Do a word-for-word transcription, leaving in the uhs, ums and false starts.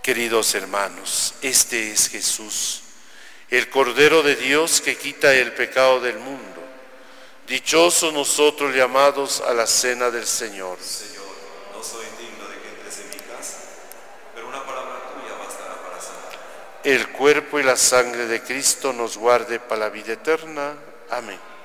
Queridos hermanos, este es Jesús, el Cordero de Dios que quita el pecado del mundo. Dichosos nosotros llamados a la cena del Señor. Señor, no soy digno de que entres en mi casa, pero una palabra tuya bastará para sanar. El cuerpo y la sangre de Cristo nos guarde para la vida eterna. Amén.